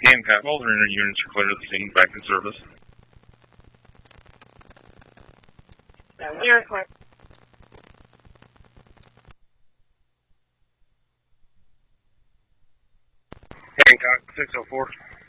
Hancock, all their units are clear to the scene, back in service. You're clear. Hancock, 604.